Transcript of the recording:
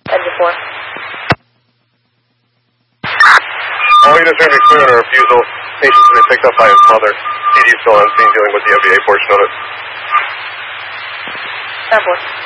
Engine 4. All units are going to be clear on a refusal. Patient's going to be picked up by his mother. CD still on scene dealing with the MVA portion of it. 10-4.